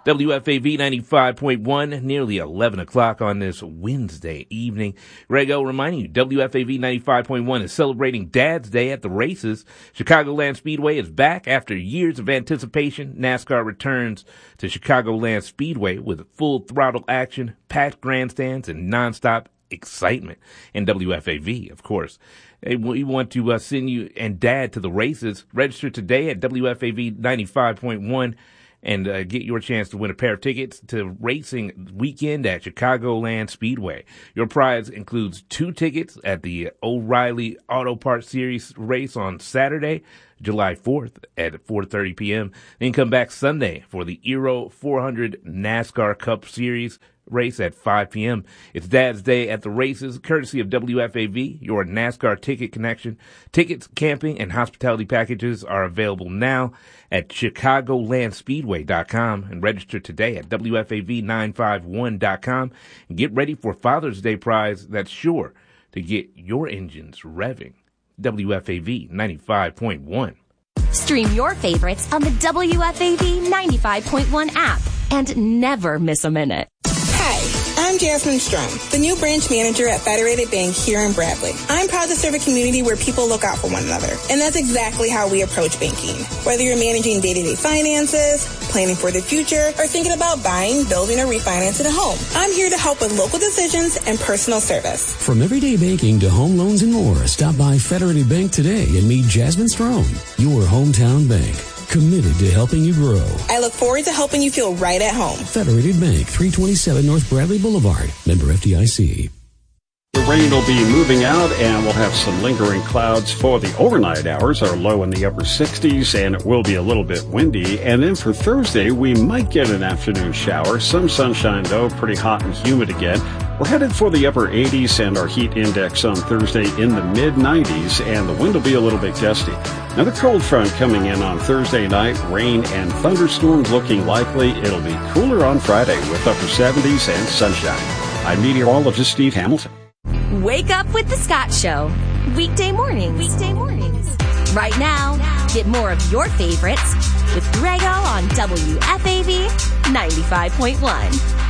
WFAV 95.1, nearly 11 o'clock on this Wednesday evening. Grego reminding you, WFAV 95.1 is celebrating Dad's Day at the races. Chicagoland Speedway is back after years of anticipation. NASCAR returns to Chicagoland Speedway with full throttle action, packed grandstands, and nonstop excitement. And WFAV, of course. We want to send you and Dad to the races. Register today at WFAV 95.1. and get your chance to win a pair of tickets to racing weekend at Chicagoland Speedway. Your prize includes 2 tickets at the O'Reilly Auto Parts Series race on Saturday, July 4th at 4:30 p.m. Then come back Sunday for the Euro 400 NASCAR Cup Series race at 5 p.m. It's Dad's Day at the races, courtesy of WFAV, your NASCAR ticket connection. Tickets, camping, and hospitality packages are available now at ChicagoLandSpeedway.com and register today at WFAV951.com and get ready for Father's Day prize that's sure to get your engines revving. WFAV 95.1. Stream your favorites on the WFAV 95.1 app and never miss a minute. Hi, I'm Jasmine Strum, the new branch manager at Federated Bank here in Bradley. I'm proud to serve a community where people look out for one another, and that's exactly how we approach banking. Whether you're managing day-to-day finances, planning for the future, or thinking about buying, building, or refinancing a home, I'm here to help with local decisions and personal service. From everyday banking to home loans and more, stop by Federated Bank today and meet Jasmine Strom, your hometown bank. Committed to helping you grow. I look forward to helping you feel right at home. Federated Bank, 327 North Bradley Boulevard. Member FDIC. The rain will be moving out, and we'll have some lingering clouds for the overnight hours. Our low in the upper 60s, and it will be a little bit windy. And then for Thursday, we might get an afternoon shower. Some sunshine, though, pretty hot and humid again. We're headed for the upper 80s, and our heat index on Thursday in the mid-90s, and the wind will be a little bit gusty. Another cold front coming in on Thursday night, rain and thunderstorms looking likely. It'll be cooler on Friday with upper 70s and sunshine. I'm meteorologist Steve Hamilton. Wake up with the Scott Show. Weekday mornings. Right now, get more of your favorites with Grego on WFAV 95.1.